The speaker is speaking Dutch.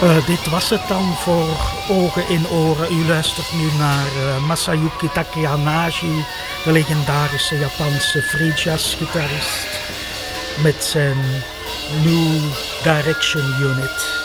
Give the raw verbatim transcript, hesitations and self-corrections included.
Uh, dit was het dan voor Ogen in Oren. U luistert nu naar uh, Masayuki Takehanagi, de legendarische Japanse free jazz gitarist, met zijn New Direction Unit.